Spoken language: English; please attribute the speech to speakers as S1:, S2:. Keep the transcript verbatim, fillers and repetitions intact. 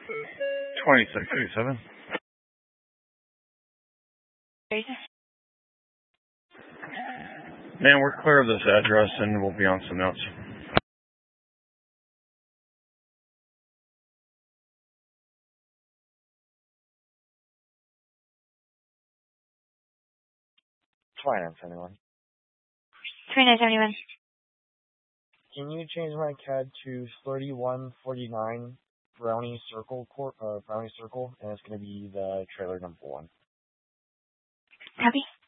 S1: twenty-six eighty-seven. Man, we're clear of this address and we'll be on some notes.
S2: twenty-nine seventy-one.
S3: twenty-nine seventy-one.
S2: Can you change my C A D to thirty-one forty-nine Brownie Circle Court, uh, Brownie Circle, and it's going to be the trailer number one.
S3: Copy.